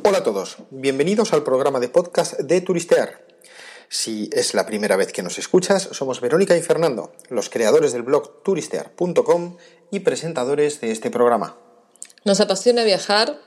Hola a todos, bienvenidos al programa de podcast de Turistear. Si es la primera vez que nos escuchas, somos Verónica y Fernando, los creadores del blog turistear.com y presentadores de este programa. Nos apasiona viajar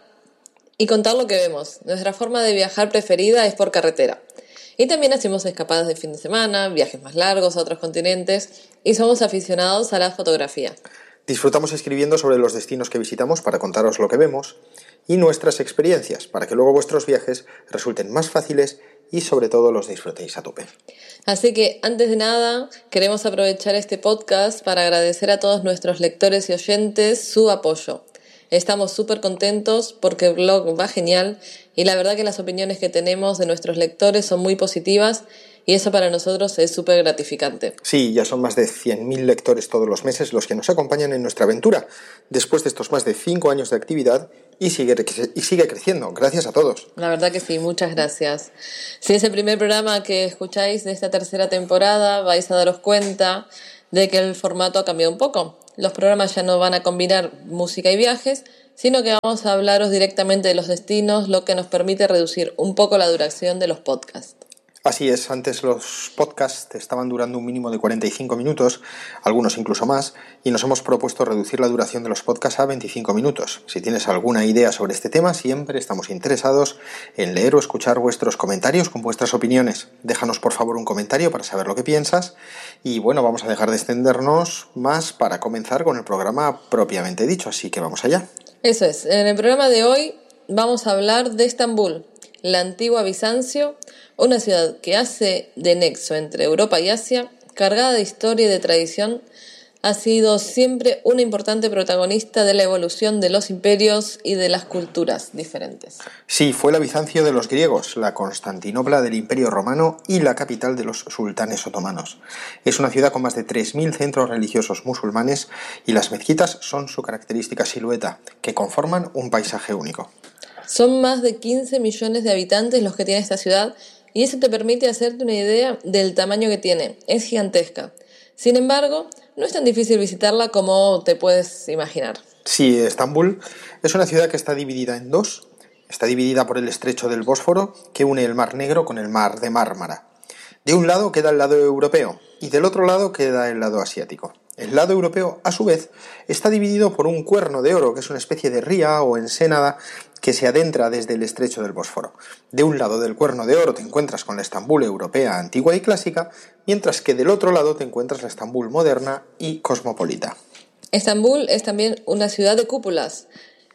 y contar lo que vemos. Nuestra forma de viajar preferida es por carretera. Y también hacemos escapadas de fin de semana, viajes más largos a otros continentes y somos aficionados a la fotografía. Disfrutamos escribiendo sobre los destinos que visitamos para contaros lo que vemos y nuestras experiencias para que luego vuestros viajes resulten más fáciles y sobre todo los disfrutéis a tope. Así que antes de nada queremos aprovechar este podcast para agradecer a todos nuestros lectores y oyentes su apoyo. Estamos súper contentos porque el blog va genial y la verdad que las opiniones que tenemos de nuestros lectores son muy positivas y eso para nosotros es súper gratificante. Sí, ya son más de 100.000 lectores todos los meses los que nos acompañan en nuestra aventura después de estos más de 5 años de actividad y sigue creciendo. Gracias a todos. La verdad que sí, muchas gracias. Si es el primer programa que escucháis de esta tercera temporada, vais a daros cuenta de que el formato ha cambiado un poco. Los programas ya no van a combinar música y viajes, sino que vamos a hablaros directamente de los destinos, lo que nos permite reducir un poco la duración de los podcasts. Así es, antes los podcasts estaban durando un mínimo de 45 minutos, algunos incluso más, y nos hemos propuesto reducir la duración de los podcasts a 25 minutos. Si tienes alguna idea sobre este tema, siempre estamos interesados en leer o escuchar vuestros comentarios con vuestras opiniones. Déjanos por favor un comentario para saber lo que piensas y bueno, vamos a dejar de extendernos más para comenzar con el programa propiamente dicho, así que vamos allá. Eso es, en el programa de hoy vamos a hablar de Estambul, la antigua Bizancio, una ciudad que hace de nexo entre Europa y Asia, cargada de historia y de tradición, ha sido siempre una importante protagonista de la evolución de los imperios y de las culturas diferentes. Sí, fue la Bizancio de los griegos, la Constantinopla del Imperio Romano y la capital de los sultanes otomanos. Es una ciudad con más de 3.000 centros religiosos musulmanes y las mezquitas son su característica silueta, que conforman un paisaje único. Son más de 15 millones de habitantes los que tiene esta ciudad y eso te permite hacerte una idea del tamaño que tiene. Es gigantesca. Sin embargo, no es tan difícil visitarla como te puedes imaginar. Sí, Estambul es una ciudad que está dividida en dos. Está dividida por el estrecho del Bósforo, que une el Mar Negro con el Mar de Mármara. De un lado queda el lado europeo y del otro lado queda el lado asiático. El lado europeo, a su vez, está dividido por un cuerno de oro, que es una especie de ría o ensenada que se adentra desde el estrecho del Bósforo. De un lado del cuerno de oro te encuentras con la Estambul europea antigua y clásica, mientras que del otro lado te encuentras la Estambul moderna y cosmopolita. Estambul es también una ciudad de cúpulas.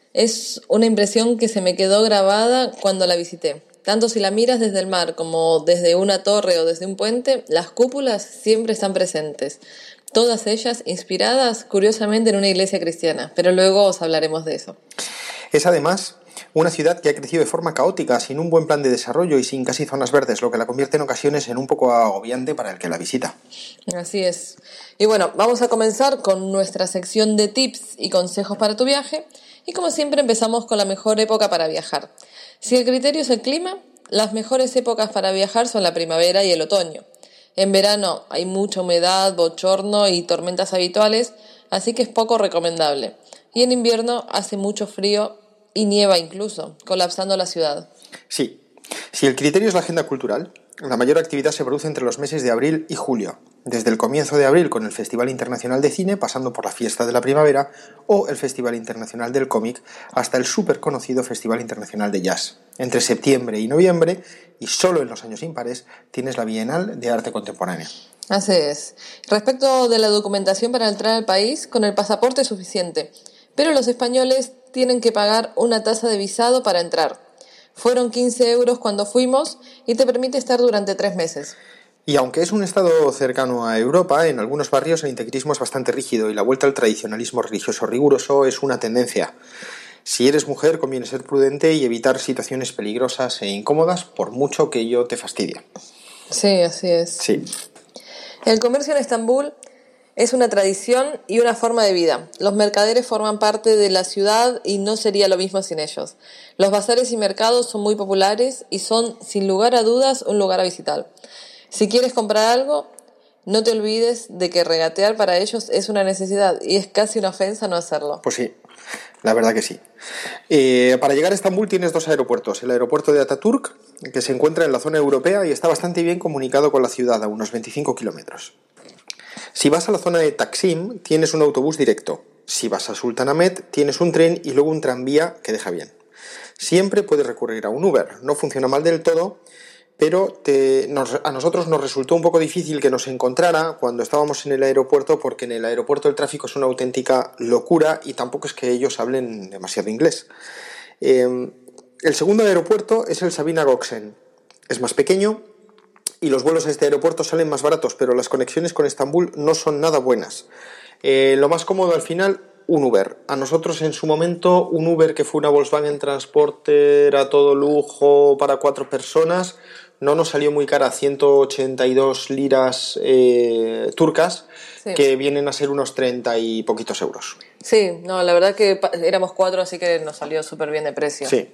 Es una impresión que se me quedó grabada cuando la visité. Tanto si la miras desde el mar como desde una torre o desde un puente, las cúpulas siempre están presentes. Todas ellas inspiradas, curiosamente, en una iglesia cristiana. Pero luego os hablaremos de eso. Es además una ciudad que ha crecido de forma caótica, sin un buen plan de desarrollo y sin casi zonas verdes, lo que la convierte en ocasiones en un poco agobiante para el que la visita. Así es. Y bueno, vamos a comenzar con nuestra sección de tips y consejos para tu viaje. Y como siempre empezamos con la mejor época para viajar. Si el criterio es el clima, las mejores épocas para viajar son la primavera y el otoño. En verano hay mucha humedad, bochorno y tormentas habituales, así que es poco recomendable. Y en invierno hace mucho frío y nieva incluso, colapsando la ciudad. Sí, si el criterio es la agenda cultural, la mayor actividad se produce entre los meses de abril y julio, desde el comienzo de abril con el Festival Internacional de Cine, pasando por la Fiesta de la Primavera o el Festival Internacional del Cómic, hasta el súper conocido Festival Internacional de Jazz. Entre septiembre y noviembre, y solo en los años impares, tienes la Bienal de Arte Contemporánea. Así es. Respecto de la documentación para entrar al país, con el pasaporte es suficiente, pero los españoles tienen que pagar una tasa de visado para entrar. Fueron 15 euros cuando fuimos y te permite estar durante 3 meses. Y aunque es un estado cercano a Europa, en algunos barrios el integrismo es bastante rígido y la vuelta al tradicionalismo religioso riguroso es una tendencia. Si eres mujer, conviene ser prudente y evitar situaciones peligrosas e incómodas, por mucho que ello te fastidie. Sí, así es. Sí. El comercio en Estambul es una tradición y una forma de vida. Los mercaderes forman parte de la ciudad y no sería lo mismo sin ellos. Los bazares y mercados son muy populares y son, sin lugar a dudas, un lugar a visitar. Si quieres comprar algo, no te olvides de que regatear para ellos es una necesidad y es casi una ofensa no hacerlo. Pues sí, la verdad que sí. Para llegar a Estambul tienes 2 aeropuertos. El aeropuerto de Ataturk, que se encuentra en la zona europea y está bastante bien comunicado con la ciudad, a unos 25 kilómetros. Si vas a la zona de Taksim, tienes un autobús directo. Si vas a Sultanahmet, tienes un tren y luego un tranvía que deja bien. Siempre puedes recurrir a un Uber. No funciona mal del todo, pero a nosotros nos resultó un poco difícil que nos encontrara cuando estábamos en el aeropuerto, porque en el aeropuerto el tráfico es una auténtica locura y tampoco es que ellos hablen demasiado inglés. El segundo aeropuerto es el Sabina Gökçen. Es más pequeño y los vuelos a este aeropuerto salen más baratos, pero las conexiones con Estambul no son nada buenas. Lo más cómodo al final, un Uber. A nosotros en su momento un Uber, que fue una Volkswagen Transporter a todo lujo para 4 personas, no nos salió muy cara, 182 liras turcas, sí, que vienen a ser unos 30 y poquitos euros. Sí, no, la verdad que éramos 4, así que nos salió súper bien de precio. Sí.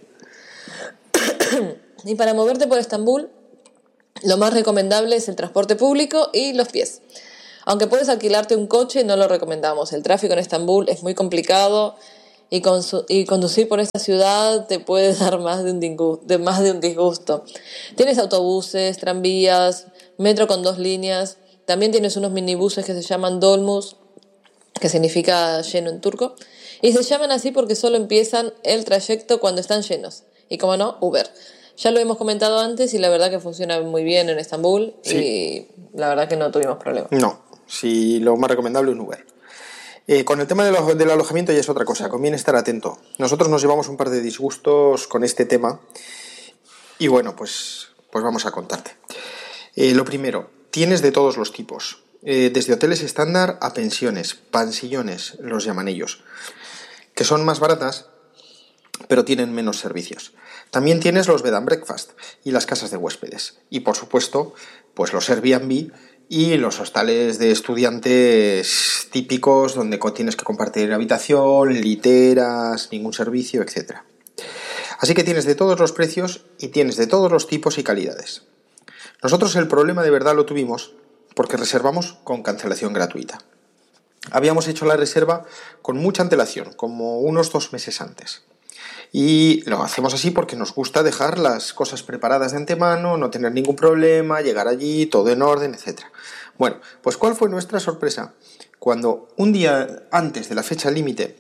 Y para moverte por Estambul, lo más recomendable es el transporte público y los pies. Aunque puedes alquilarte un coche, no lo recomendamos. El tráfico en Estambul es muy complicado y conducir por esta ciudad te puede dar más de un disgusto. Tienes autobuses, tranvías, metro con 2 líneas. También tienes unos minibuses que se llaman dolmus, que significa lleno en turco. Y se llaman así porque solo empiezan el trayecto cuando están llenos. Y como no, Uber. Ya lo hemos comentado antes y la verdad que funciona muy bien en Estambul, sí, y la verdad que no tuvimos problema. No, sí, lo más recomendable es un Uber. Con el tema del alojamiento ya es otra cosa, conviene estar atento. Nosotros nos llevamos un par de disgustos con este tema y bueno, pues vamos a contarte. Lo primero, tienes de todos los tipos, desde hoteles estándar a pensiones, pansillones, los llaman ellos, que son más baratas pero tienen menos servicios. También tienes los bed and breakfast y las casas de huéspedes. Y por supuesto, pues los Airbnb y los hostales de estudiantes típicos donde tienes que compartir habitación, literas, ningún servicio, etc. Así que tienes de todos los precios y tienes de todos los tipos y calidades. Nosotros el problema de verdad lo tuvimos porque reservamos con cancelación gratuita. Habíamos hecho la reserva con mucha antelación, como unos 2 meses antes. Y lo hacemos así porque nos gusta dejar las cosas preparadas de antemano, no tener ningún problema, llegar allí, todo en orden, etc. Bueno, pues ¿cuál fue nuestra sorpresa? Cuando un día antes de la fecha límite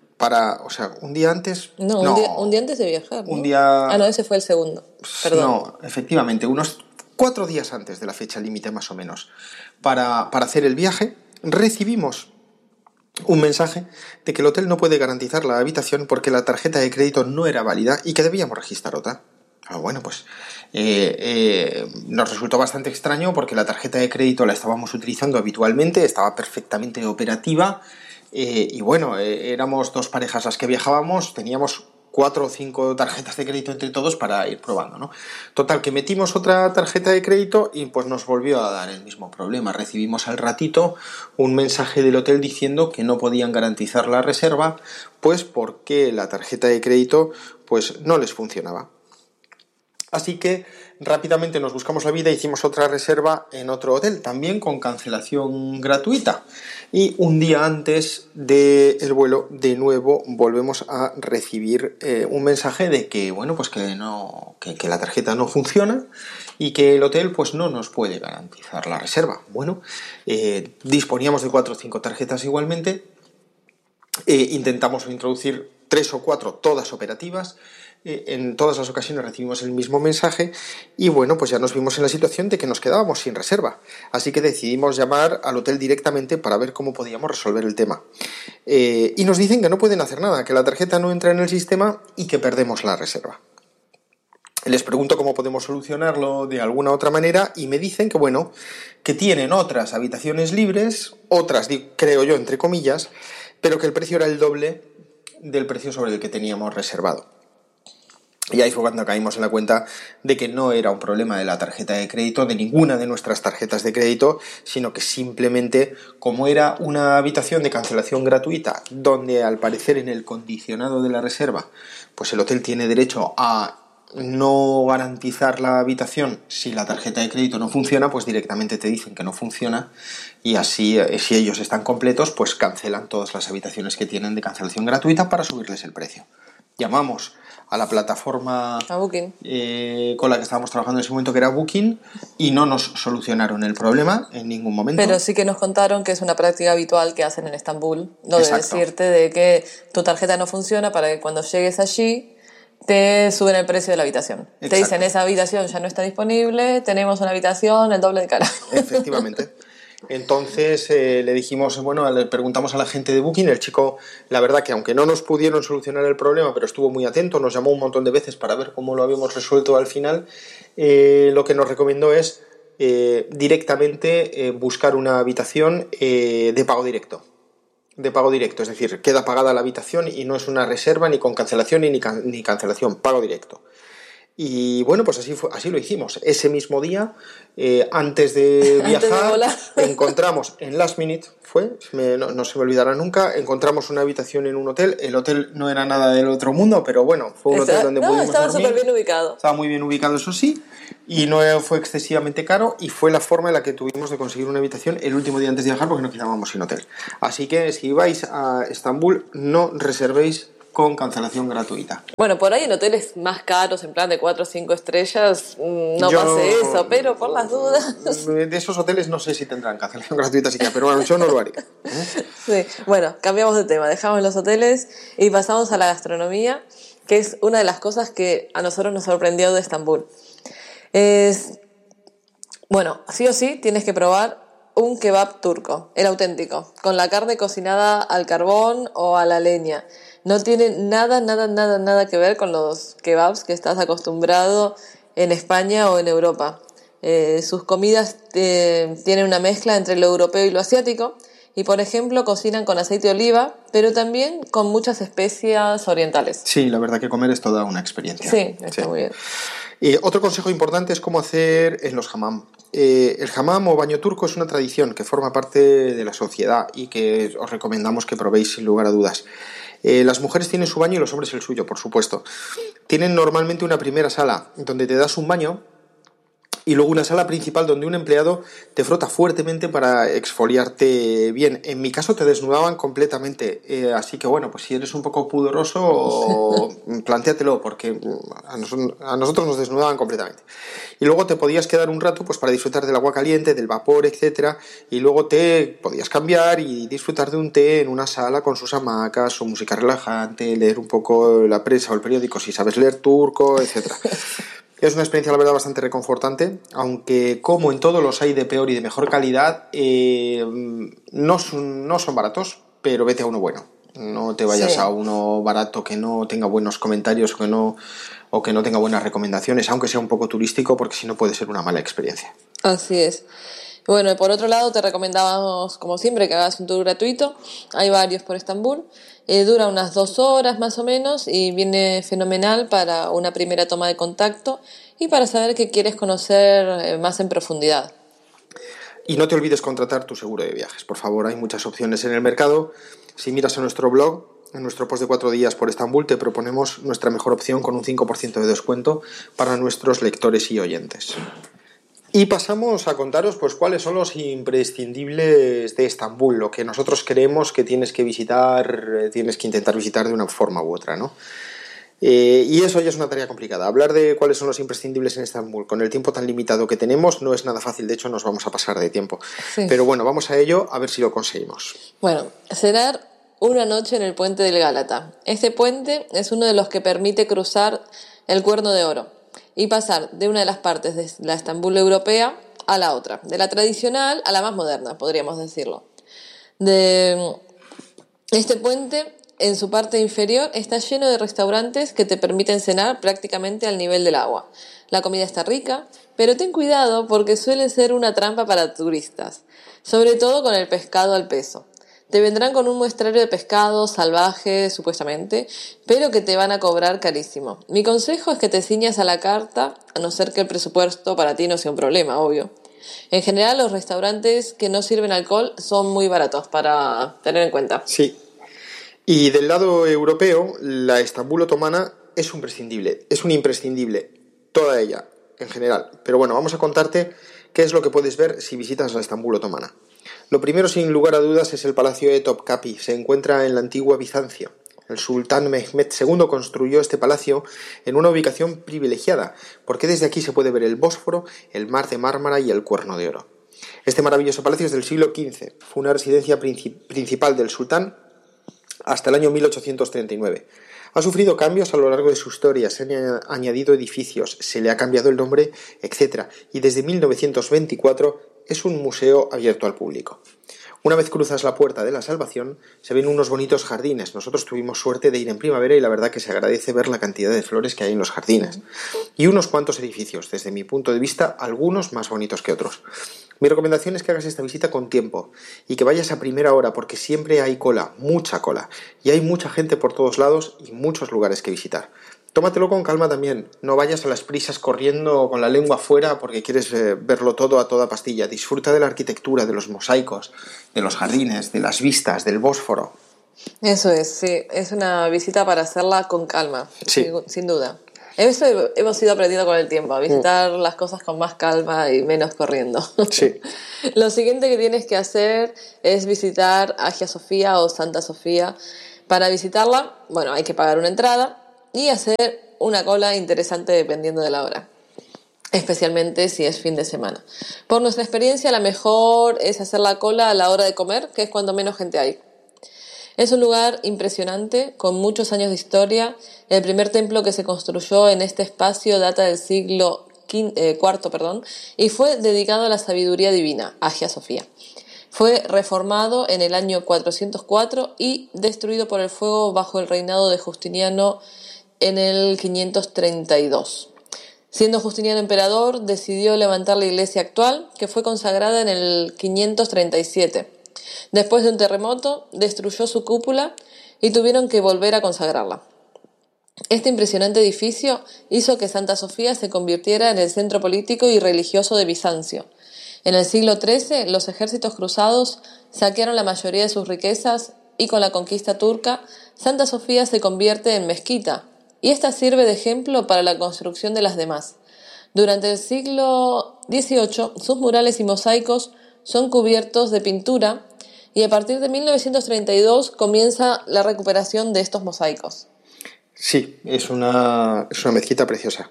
un día antes... Un día antes de viajar, ¿no? Un día... Ah, no, ese fue el segundo, perdón. No, efectivamente, unos 4 días antes de la fecha límite más o menos, para hacer el viaje, recibimos un mensaje de que el hotel no puede garantizar la habitación porque la tarjeta de crédito no era válida y que debíamos registrar otra. Bueno, pues nos resultó bastante extraño porque la tarjeta de crédito la estábamos utilizando habitualmente, estaba perfectamente operativa y bueno, éramos 2 parejas las que viajábamos, teníamos 4 o 5 tarjetas de crédito entre todos para ir probando, ¿no? Total, que metimos otra tarjeta de crédito y pues nos volvió a dar el mismo problema. Recibimos al ratito un mensaje del hotel diciendo que no podían garantizar la reserva, pues porque la tarjeta de crédito pues no les funcionaba. Así que rápidamente nos buscamos la vida, hicimos otra reserva en otro hotel, también con cancelación gratuita. Y un día antes del vuelo, de nuevo, volvemos a recibir un mensaje de que, bueno, pues que la tarjeta no funciona y que el hotel pues no nos puede garantizar la reserva. Bueno, disponíamos de 4 o 5 tarjetas igualmente, intentamos introducir 3 o 4, todas operativas. En todas las ocasiones recibimos el mismo mensaje y bueno, pues ya nos vimos en la situación de que nos quedábamos sin reserva. Así que decidimos llamar al hotel directamente para ver cómo podíamos resolver el tema. Y nos dicen que no pueden hacer nada, que la tarjeta no entra en el sistema y que perdemos la reserva. Les pregunto cómo podemos solucionarlo de alguna otra manera y me dicen que bueno, que tienen otras habitaciones libres, otras, creo yo, entre comillas, pero que el precio era el doble del precio sobre el que teníamos reservado. Y ahí fue cuando caímos en la cuenta de que no era un problema de la tarjeta de crédito, de ninguna de nuestras tarjetas de crédito, sino que simplemente, como era una habitación de cancelación gratuita, donde al parecer en el condicionado de la reserva, pues el hotel tiene derecho a no garantizar la habitación si la tarjeta de crédito no funciona, pues directamente te dicen que no funciona y así, si ellos están completos, pues cancelan todas las habitaciones que tienen de cancelación gratuita para subirles el precio. Llamamos a la plataforma con la que estábamos trabajando en ese momento, que era Booking, y no nos solucionaron el problema en ningún momento. Pero sí que nos contaron que es una práctica habitual que hacen en Estambul, no de decirte de que tu tarjeta no funciona para que cuando llegues allí te suben el precio de la habitación. Exacto. Te dicen, esa habitación ya no está disponible, tenemos una habitación el doble de cara. Efectivamente. Entonces le dijimos, bueno, le preguntamos a la gente de Booking, el chico, la verdad que aunque no nos pudieron solucionar el problema, pero estuvo muy atento, nos llamó un montón de veces para ver cómo lo habíamos resuelto al final, lo que nos recomendó es directamente buscar una habitación de pago directo. De pago directo, es decir, queda pagada la habitación y no es una reserva ni con cancelación ni cancelación, pago directo. Y bueno, pues así lo hicimos. Ese mismo día, antes de viajar, encontramos en Last Minute, no se me olvidará nunca, encontramos una habitación en un hotel. El hotel no era nada del otro mundo, pero bueno, fue un hotel donde pudimos dormir. Estaba súper bien ubicado. Estaba muy bien ubicado, eso sí, y no fue excesivamente caro, y fue la forma en la que tuvimos de conseguir una habitación el último día antes de viajar, porque nos quedábamos sin hotel. Así que si vais a Estambul, no reservéis con cancelación gratuita. Bueno, por ahí en hoteles más caros, en plan de 4 o 5 estrellas, no pase eso, pero por las dudas. De esos hoteles no sé si tendrán cancelación gratuita siquiera, pero bueno, yo no lo haría. Sí, bueno, cambiamos de tema, dejamos los hoteles y pasamos a la gastronomía, que es una de las cosas que a nosotros nos sorprendió de Estambul. Bueno, sí o sí tienes que probar un kebab turco, el auténtico, con la carne cocinada al carbón o a la leña. No tiene nada que ver con los kebabs que estás acostumbrado en España o en Europa. Sus comidas tienen una mezcla entre lo europeo y lo asiático y, por ejemplo, cocinan con aceite de oliva, pero también con muchas especias orientales. Sí, la verdad que comer es toda una experiencia. Sí, está muy bien. Otro consejo importante es cómo hacer en los hammam. El hammam o baño turco es una tradición que forma parte de la sociedad y que os recomendamos que probéis sin lugar a dudas. Las mujeres tienen su baño y los hombres el suyo, por supuesto. Tienen normalmente una primera sala donde te das un baño y luego una sala principal donde un empleado te frota fuertemente para exfoliarte bien. En mi caso te desnudaban completamente, así que bueno, pues si eres un poco pudoroso, plantéatelo, porque a nosotros nos desnudaban completamente. Y luego te podías quedar un rato pues para disfrutar del agua caliente, del vapor, etcétera, y luego te podías cambiar y disfrutar de un té en una sala con sus hamacas, su música relajante, leer un poco la prensa o el periódico si sabes leer turco, etcétera. Es una experiencia, la verdad, bastante reconfortante, aunque como en todos los hay de peor y de mejor calidad, no son baratos, pero vete a uno bueno. No te vayas a uno barato que no tenga buenos comentarios o que no tenga buenas recomendaciones, aunque sea un poco turístico, porque si no puede ser una mala experiencia. Así es. Bueno, y por otro lado te recomendábamos, como siempre, que hagas un tour gratuito. Hay varios por Estambul. Dura unas 2 horas más o menos y viene fenomenal para una primera toma de contacto y para saber qué quieres conocer más en profundidad. Y no te olvides contratar tu seguro de viajes. Por favor, hay muchas opciones en el mercado. Si miras en nuestro blog, en nuestro post de 4 días por Estambul, te proponemos nuestra mejor opción con un 5% de descuento para nuestros lectores y oyentes. Y pasamos a contaros pues cuáles son los imprescindibles de Estambul, lo que nosotros creemos que tienes que intentar visitar de una forma u otra, ¿no? Y eso ya es una tarea complicada. Hablar de cuáles son los imprescindibles en Estambul con el tiempo tan limitado que tenemos no es nada fácil, de hecho nos vamos a pasar de tiempo. Sí. Pero bueno, vamos a ello a ver si lo conseguimos. Bueno, cenar una noche en el puente del Gálata. Este puente es uno de los que permite cruzar el Cuerno de Oro y pasar de una de las partes de la Estambul europea a la otra, de la tradicional a la más moderna, podríamos decirlo. Este puente, en su parte inferior, está lleno de restaurantes que te permiten cenar prácticamente al nivel del agua. La comida está rica, pero ten cuidado porque suele ser una trampa para turistas, sobre todo con el pescado al peso. Te vendrán con un muestrario de pescado salvaje, supuestamente, pero que te van a cobrar carísimo. Mi consejo es que te ciñas a la carta, a no ser que el presupuesto para ti no sea un problema, obvio. En general, los restaurantes que no sirven alcohol son muy baratos para tener en cuenta. Sí. Y del lado europeo, la Estambul otomana es un imprescindible, toda ella, en general. Pero bueno, vamos a contarte qué es lo que puedes ver si visitas la Estambul otomana. Lo primero, sin lugar a dudas, es el Palacio de Topkapi. Se encuentra en la antigua Bizancio. El sultán Mehmed II construyó este palacio en una ubicación privilegiada, porque desde aquí se puede ver el Bósforo, el Mar de Mármara y el Cuerno de Oro. Este maravilloso palacio es del siglo XV. Fue una residencia principal del sultán hasta el año 1839. Ha sufrido cambios a lo largo de su historia, se han añadido edificios, se le ha cambiado el nombre, etc. Y desde 1924 es un museo abierto al público. Una vez cruzas la Puerta de la Salvación, se ven unos bonitos jardines. Nosotros tuvimos suerte de ir en primavera y la verdad que se agradece ver la cantidad de flores que hay en los jardines. Y unos cuantos edificios, desde mi punto de vista, algunos más bonitos que otros. Mi recomendación es que hagas esta visita con tiempo y que vayas a primera hora porque siempre hay cola, mucha cola, y hay mucha gente por todos lados y muchos lugares que visitar. Tómatelo con calma también, no vayas a las prisas corriendo con la lengua afuera porque quieres verlo todo a toda pastilla. Disfruta de la arquitectura, de los mosaicos, de los jardines, de las vistas, del Bósforo. Eso es, sí, es una visita para hacerla con calma, Sí. sin duda. Eso hemos ido aprendiendo con el tiempo, a visitar las cosas con más calma y menos corriendo. Sí. Lo siguiente que tienes que hacer es visitar Hagia Sofía o Santa Sofía. Para visitarla, bueno, hay que pagar una entrada y hacer una cola interesante dependiendo de la hora, especialmente si es fin de semana. Por nuestra experiencia, la mejor es hacer la cola a la hora de comer, que es cuando menos gente hay. Es un lugar impresionante, con muchos años de historia. El primer templo que se construyó en este espacio data del siglo IV, y fue dedicado a la sabiduría divina, Hagia Sofía. Fue reformado en el año 404 y destruido por el fuego bajo el reinado de Justiniano en el 532. Siendo Justiniano emperador, decidió levantar la iglesia actual, que fue consagrada en el 537. Después de un terremoto, destruyó su cúpula y tuvieron que volver a consagrarla. Este impresionante edificio hizo que Santa Sofía se convirtiera en el centro político y religioso de Bizancio. En el siglo XIII, los ejércitos cruzados saquearon la mayoría de sus riquezas y con la conquista turca, Santa Sofía se convierte en mezquita, y esta sirve de ejemplo para la construcción de las demás. Durante el siglo XVIII, sus murales y mosaicos son cubiertos de pintura y a partir de 1932 comienza la recuperación de estos mosaicos. Sí, es una mezquita preciosa.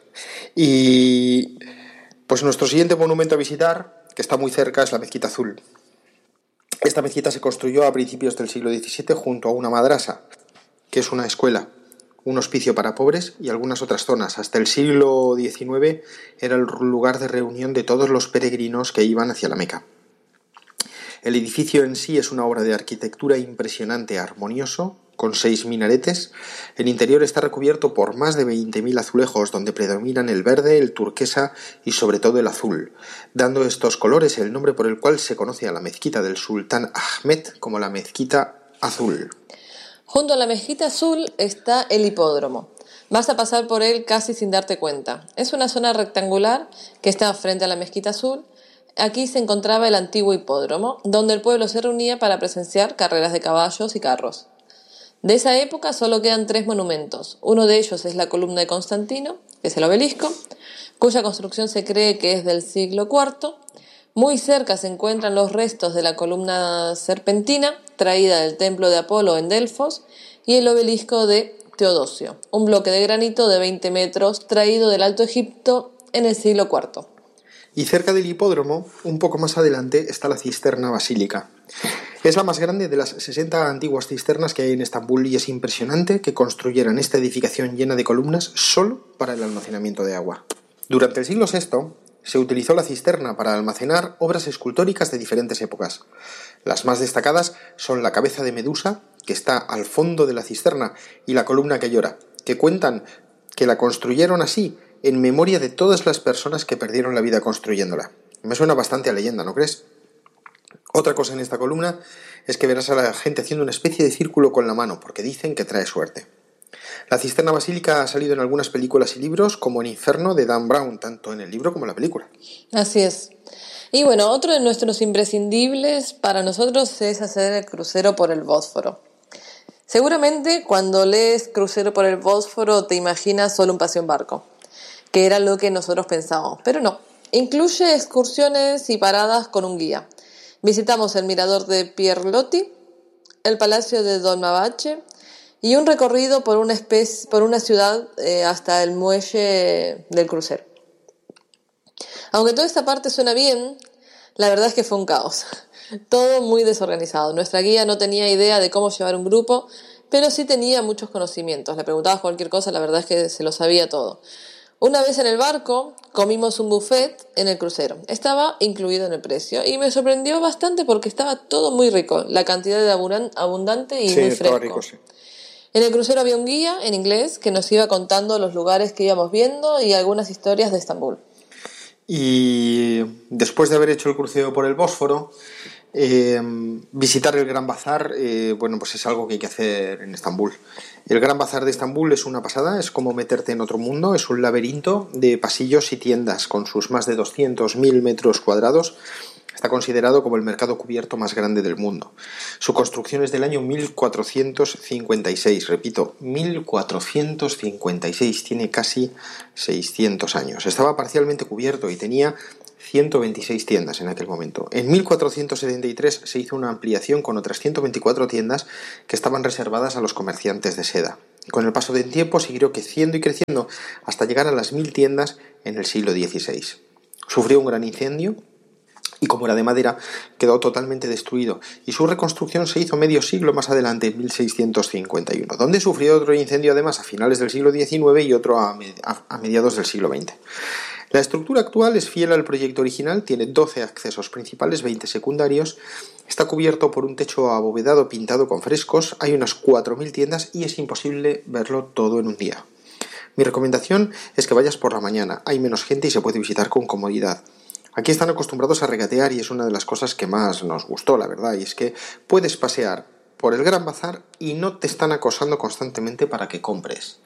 Y pues nuestro siguiente monumento a visitar, que está muy cerca, es la Mezquita Azul. Esta mezquita se construyó a principios del siglo XVII junto a una madrasa, que es una escuela, un hospicio para pobres y algunas otras zonas. Hasta el siglo XIX era el lugar de reunión de todos los peregrinos que iban hacia la Meca. El edificio en sí es una obra de arquitectura impresionante, armonioso, con 6 minaretes. El interior está recubierto por más de 20.000 azulejos, donde predominan el verde, el turquesa y sobre todo el azul, dando estos colores el nombre por el cual se conoce a la mezquita del sultán Ahmed como la Mezquita Azul. Junto a la Mezquita Azul está el hipódromo. Vas a pasar por él casi sin darte cuenta. Es una zona rectangular que está frente a la Mezquita Azul. Aquí se encontraba el antiguo hipódromo, donde el pueblo se reunía para presenciar carreras de caballos y carros. De esa época solo quedan 3 monumentos. Uno de ellos es la columna de Constantino, que es el obelisco, cuya construcción se cree que es del siglo IV. Muy cerca se encuentran los restos de la columna serpentina, traída del templo de Apolo en Delfos, y el obelisco de Teodosio, un bloque de granito de 20 metros traído del Alto Egipto en el siglo IV. Y cerca del hipódromo, un poco más adelante, está la cisterna basílica. Es la más grande de las 60 antiguas cisternas que hay en Estambul y es impresionante que construyeran esta edificación llena de columnas solo para el almacenamiento de agua. Durante el siglo VI se utilizó la cisterna para almacenar obras escultóricas de diferentes épocas. Las más destacadas son la cabeza de Medusa, que está al fondo de la cisterna, y la columna que llora, que cuentan que la construyeron así en memoria de todas las personas que perdieron la vida construyéndola. Me suena bastante a leyenda, ¿no crees? Otra cosa en esta columna es que verás a la gente haciendo una especie de círculo con la mano, porque dicen que trae suerte. La cisterna basílica ha salido en algunas películas y libros, como en Inferno de Dan Brown, tanto en el libro como en la película. Así es. Y bueno, otro de nuestros imprescindibles para nosotros es hacer el crucero por el Bósforo. Seguramente cuando lees Crucero por el Bósforo te imaginas solo un paseo en barco, que era lo que nosotros pensábamos, pero no. Incluye excursiones y paradas con un guía. Visitamos el mirador de Pierlotti, el palacio de Dolmabahce y un recorrido por una ciudad hasta el muelle del crucero. Aunque toda esta parte suena bien, la verdad es que fue un caos. Todo muy desorganizado. Nuestra guía no tenía idea de cómo llevar un grupo, pero sí tenía muchos conocimientos. Le preguntabas cualquier cosa, la verdad es que se lo sabía todo. Una vez en el barco, comimos un buffet en el crucero. Estaba incluido en el precio y me sorprendió bastante porque estaba todo muy rico. La cantidad de abundante y muy fresco. Rico, sí. En el crucero había un guía en inglés que nos iba contando los lugares que íbamos viendo y algunas historias de Estambul. Y después de haber hecho el crucero por el Bósforo, visitar el Gran Bazar, pues es algo que hay que hacer en Estambul. El Gran Bazar de Estambul es una pasada, es como meterte en otro mundo, es un laberinto de pasillos y tiendas con sus más de 200.000 metros cuadrados. Está considerado como el mercado cubierto más grande del mundo. Su construcción es del año 1456, repito, 1456, tiene casi 600 años. Estaba parcialmente cubierto y tenía 126 tiendas en aquel momento. En 1473 se hizo una ampliación con otras 124 tiendas que estaban reservadas a los comerciantes de seda. Con el paso del tiempo siguió creciendo y creciendo hasta llegar a las 1000 tiendas en el siglo XVI. Sufrió un gran incendio y como era de madera, quedó totalmente destruido, y su reconstrucción se hizo medio siglo más adelante, en 1651, donde sufrió otro incendio además a finales del siglo XIX y otro a mediados del siglo XX. La estructura actual es fiel al proyecto original, tiene 12 accesos principales, 20 secundarios, está cubierto por un techo abovedado pintado con frescos, hay unas 4.000 tiendas y es imposible verlo todo en un día. Mi recomendación es que vayas por la mañana, hay menos gente y se puede visitar con comodidad. Aquí están acostumbrados a regatear y es una de las cosas que más nos gustó, la verdad, y es que puedes pasear por el Gran Bazar y no te están acosando constantemente para que compres.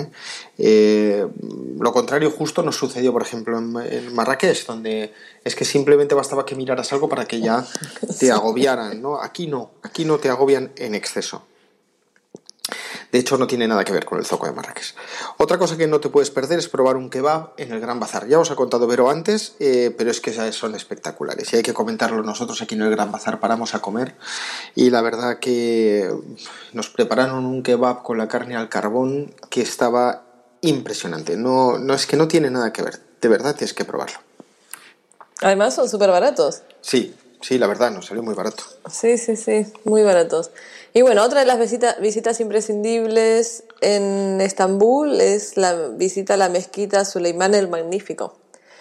Lo contrario justo nos sucedió, por ejemplo, en Marrakech, donde es que simplemente bastaba que miraras algo para que ya te agobiaran, ¿no? Aquí no te agobian en exceso. De hecho, no tiene nada que ver con el zoco de Marrakech. Otra cosa que no te puedes perder es probar un kebab en el Gran Bazar. Ya os ha contado Vero antes, pero es que son espectaculares. Y hay que comentarlo, nosotros aquí en el Gran Bazar paramos a comer y la verdad que nos prepararon un kebab con la carne al carbón que estaba impresionante. No es que no tiene nada que ver. De verdad tienes que probarlo. Además son súper baratos. Sí, la verdad, nos salió muy barato. Sí, muy baratos. Y bueno, otra de las visitas imprescindibles en Estambul es la visita a la mezquita Suleimán el Magnífico.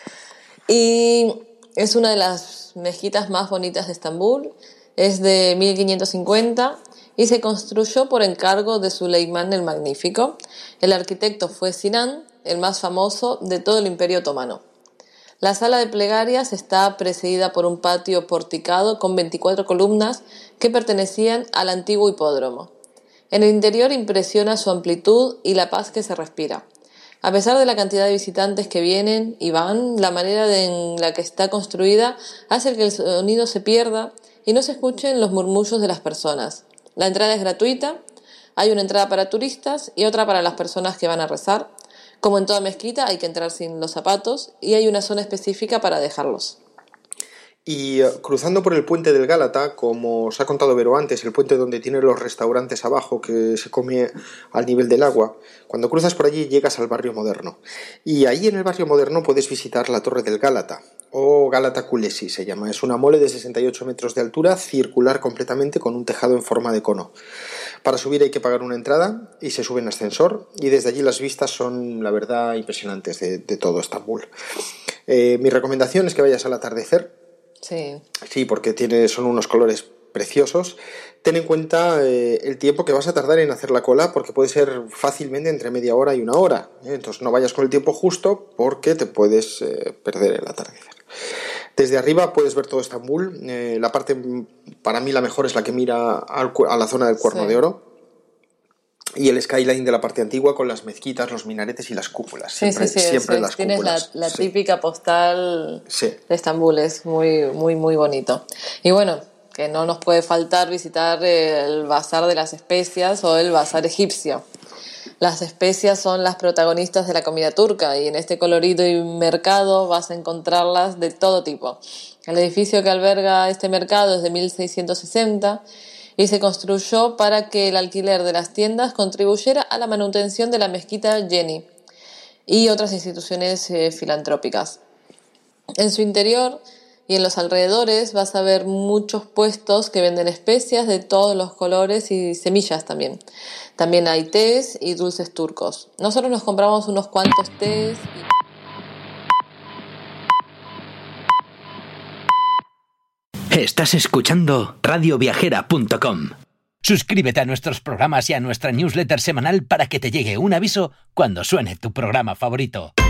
Y es una de las mezquitas más bonitas de Estambul, es de 1550 y se construyó por encargo de Suleimán el Magnífico. El arquitecto fue Sinan, el más famoso de todo el Imperio Otomano. La sala de plegarias está precedida por un patio porticado con 24 columnas que pertenecían al antiguo hipódromo. En el interior impresiona su amplitud y la paz que se respira. A pesar de la cantidad de visitantes que vienen y van, la manera en la que está construida hace que el sonido se pierda y no se escuchen los murmullos de las personas. La entrada es gratuita, hay una entrada para turistas y otra para las personas que van a rezar. Como en toda mezquita hay que entrar sin los zapatos y hay una zona específica para dejarlos. Y cruzando por el puente del Gálata, como os ha contado Vero antes, el puente donde tiene los restaurantes abajo que se come al nivel del agua, cuando cruzas por allí llegas al barrio moderno. Y ahí en el barrio moderno puedes visitar la Torre del Gálata, o Gálata Kulesi se llama. Es una mole de 68 metros de altura, circular completamente con un tejado en forma de cono. Para subir hay que pagar una entrada y se sube en ascensor y desde allí las vistas son, la verdad, impresionantes de todo Estambul. Mi recomendación es que vayas al atardecer. Sí, porque son unos colores preciosos. Ten en cuenta el tiempo que vas a tardar en hacer la cola porque puede ser fácilmente entre media hora y una hora. Entonces no vayas con el tiempo justo porque te puedes perder el atardecer. Desde arriba puedes ver todo Estambul. La parte, para mí, la mejor es la que mira a la zona del Cuerno de Oro. Y el skyline de la parte antigua con las mezquitas, los minaretes y las cúpulas. Siempre las tienes cúpulas. La típica postal de Estambul, es muy, muy, muy bonito. Y bueno, que no nos puede faltar visitar el Bazar de las Especias o el Bazar egipcio. Las especias son las protagonistas de la comida turca y en este colorido mercado vas a encontrarlas de todo tipo. El edificio que alberga este mercado es de 1660 y se construyó para que el alquiler de las tiendas contribuyera a la manutención de la mezquita Yeni y otras instituciones filantrópicas. En su interior y en los alrededores vas a ver muchos puestos que venden especias de todos los colores y semillas también. También hay tés y dulces turcos. Nosotros nos compramos unos cuantos tés. Estás escuchando radioviajera.com. Suscríbete a nuestros programas y a nuestra newsletter semanal para que te llegue un aviso cuando suene tu programa favorito.